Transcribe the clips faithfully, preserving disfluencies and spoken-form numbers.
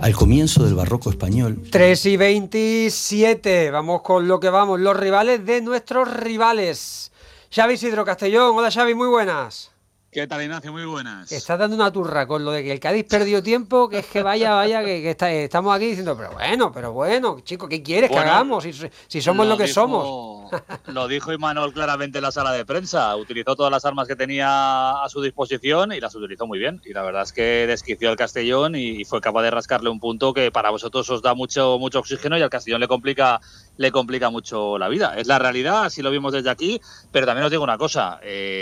al comienzo del barroco español. tres y veintisiete, vamos con lo que vamos, los rivales de nuestros rivales. Xavi Isidro Castellón, hola Xavi, muy buenas. ¿Qué tal, Ignacio? Muy buenas. Estás dando una turra con lo de que el Cádiz perdió tiempo, que es que vaya, vaya, que, que está, estamos aquí diciendo, pero bueno, pero bueno, chico, ¿qué quieres bueno, que hagamos? Si, si somos lo, lo que dijo, somos. Lo dijo Imanol claramente en la sala de prensa. Utilizó todas las armas que tenía a su disposición y las utilizó muy bien. Y la verdad es que desquició al Castellón y fue capaz de rascarle un punto que para vosotros os da mucho, mucho oxígeno y al Castellón le complica, le complica mucho la vida. Es la realidad, así lo vimos desde aquí. Pero también os digo una cosa,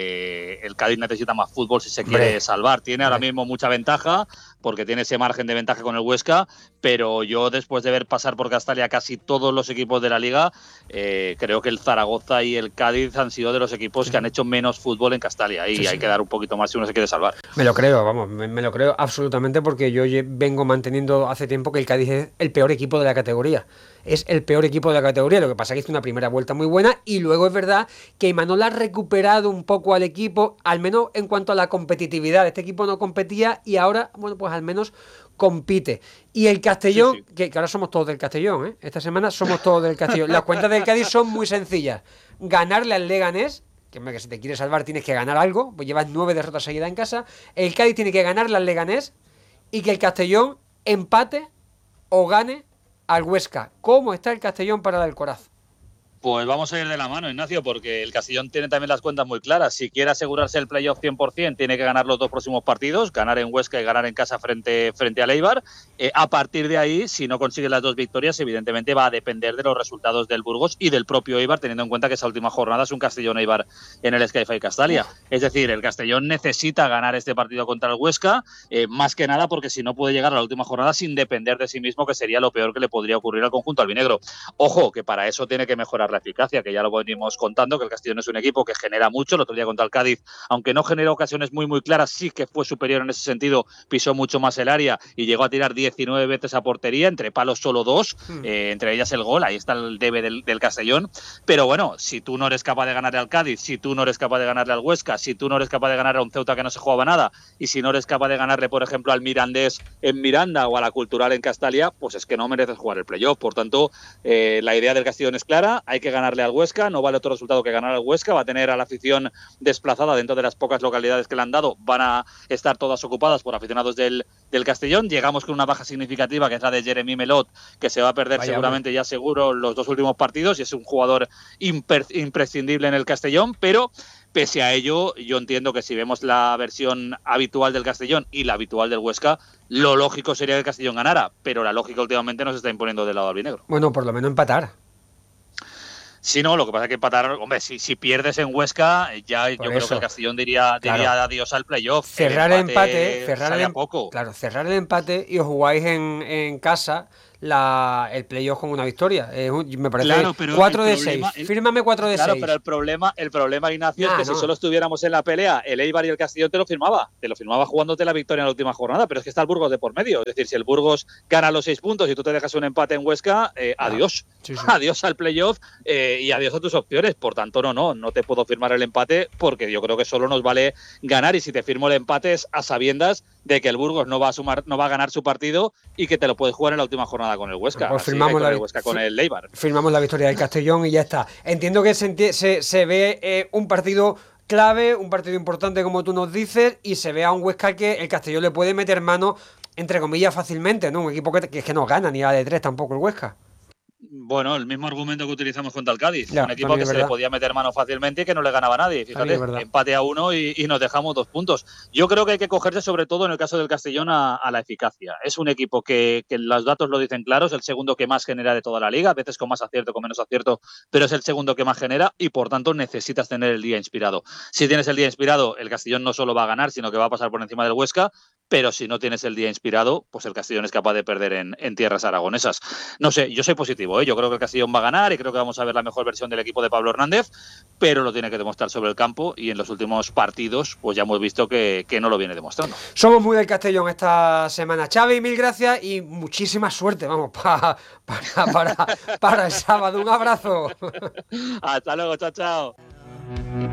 eh, el Cádiz necesita más fútbol si se quiere Hombre. salvar. Tiene ahora mismo mucha ventaja porque tiene ese margen de ventaja con el Huesca, pero yo después de ver pasar por Castalia casi todos los equipos de la Liga, eh, creo que el Zaragoza y el Cádiz han sido de los equipos sí. que han hecho menos fútbol en Castalia y sí, sí. hay que dar un poquito más si uno se quiere salvar. Me lo creo, vamos, me, me lo creo absolutamente porque yo vengo manteniendo hace tiempo que el Cádiz es el peor equipo de la categoría. Es el peor equipo de la categoría, lo que pasa es que hizo una primera vuelta muy buena y luego es verdad que Imanol ha recuperado un poco al equipo, al menos en cuanto a la competitividad. Este equipo no competía y ahora, bueno, pues al menos compite. Y el Castellón, sí, sí. Que, que ahora somos todos del Castellón, ¿eh? Esta semana somos todos del Castellón. Las cuentas del Cádiz son muy sencillas. Ganarle al Leganés, que, que si te quieres salvar tienes que ganar algo, pues llevas nueve derrotas seguidas en casa. El Cádiz tiene que ganarle al Leganés y que el Castellón empate o gane al Huesca. ¿Cómo está el Castellón para dar el corazo? Pues vamos a ir de la mano, Ignacio, porque el Castellón tiene también las cuentas muy claras. Si quiere asegurarse el playoff cien por ciento, tiene que ganar los dos próximos partidos, ganar en Huesca y ganar en casa frente, frente al Eibar. Eh, a partir de ahí, si no consigue las dos victorias, evidentemente va a depender de los resultados del Burgos y del propio Eibar, teniendo en cuenta que esa última jornada es un Castellón-Eibar en el Sky-Fi Castalia. Es decir, el Castellón necesita ganar este partido contra el Huesca, eh, más que nada porque si no puede llegar a la última jornada sin depender de sí mismo, que sería lo peor que le podría ocurrir al conjunto albinegro. Ojo, que para eso tiene que mejorar la eficacia, que ya lo venimos contando, que el Castellón es un equipo que genera mucho. El otro día contra el Cádiz, aunque no generó ocasiones muy muy claras, sí que fue superior en ese sentido, pisó mucho más el área y llegó a tirar diecinueve veces a portería, entre palos solo dos, hmm. eh, entre ellas el gol, ahí está el debe del, del Castellón. Pero bueno, si tú no eres capaz de ganarle al Cádiz, si tú no eres capaz de ganarle al Huesca, si tú no eres capaz de ganarle a un Ceuta que no se jugaba nada, y si no eres capaz de ganarle, por ejemplo, al Mirandés en Miranda o a la Cultural en Castalia, pues es que no mereces jugar el playoff. Por tanto, eh, la idea del Castellón es clara, hay que ganarle al Huesca, no vale otro resultado que ganar al Huesca, va a tener a la afición desplazada dentro de las pocas localidades que le han dado, van a estar todas ocupadas por aficionados del, del Castellón. Llegamos con una baja significativa que es la de Jeremy Melot, que se va a perder Vaya seguramente hombre. ya seguro los dos últimos partidos y es un jugador imper, imprescindible en el Castellón, pero pese a ello, yo entiendo que si vemos la versión habitual del Castellón y la habitual del Huesca, lo lógico sería que el Castellón ganara, pero la lógica últimamente nos está imponiendo del lado albinegro. Bueno, por lo menos empatar. Sí, no, lo que pasa es que empatar, hombre, si, si pierdes en Huesca, ya Por yo eso. creo que el Castellón diría, diría claro. adiós al playoff. Cerrar el empate, empate cerrar el, poco. Claro, cerrar el empate y os jugáis en, en casa la, el playoff con una victoria. Es un, me parece claro, cuatro de seis. Fírmame cuatro de seis. Claro, pero el problema, el problema, Ignacio, nah, es que no. si solo estuviéramos en la pelea, el Eibar y el Castellón te lo firmaba. Te lo firmaba jugándote la victoria en la última jornada, pero es que está el Burgos de por medio. Es decir, si el Burgos gana los seis puntos y tú te dejas un empate en Huesca, eh, ah, adiós. Sí, sí. Adiós al playoff eh, y adiós a tus opciones. Por tanto, no, no, no te puedo firmar el empate porque yo creo que solo nos vale ganar y si te firmo el empate es a sabiendas de que el Burgos no va a sumar, no va a ganar su partido y que te lo puedes jugar en la última jornada con el Huesca. Pues firmamos con la, el Huesca con el Eibar. Firmamos la victoria del Castellón y ya está. Entiendo que se, se, se ve eh, un partido clave, un partido importante como tú nos dices y se ve a un Huesca que el Castellón le puede meter mano entre comillas fácilmente, ¿no? Un equipo que, que es que no gana ni a de tres tampoco el Huesca. Bueno, el mismo argumento que utilizamos contra el Cádiz. Ya, un equipo que se le podía meter mano fácilmente y que no le ganaba a nadie. Fíjate, empate a uno y, y nos dejamos dos puntos. Yo creo que hay que cogerse, sobre todo en el caso del Castellón, a, a la eficacia. Es un equipo que, que los datos lo dicen claros, el segundo que más genera de toda la liga, a veces con más acierto, con menos acierto, pero es el segundo que más genera y por tanto necesitas tener el día inspirado. Si tienes el día inspirado, el Castellón no solo va a ganar, sino que va a pasar por encima del Huesca, pero si no tienes el día inspirado, pues el Castellón es capaz de perder en, en tierras aragonesas. No sé, yo soy positivo, ¿eh? Yo creo que el Castellón va a ganar y creo que vamos a ver la mejor versión del equipo de Pablo Hernández, pero lo tiene que demostrar sobre el campo y en los últimos partidos pues ya hemos visto que, que no lo viene demostrando. Somos muy del Castellón esta semana. Xavi, mil gracias y muchísima suerte, vamos, pa, para, para, para el sábado. Un abrazo. Hasta luego, chao, chao.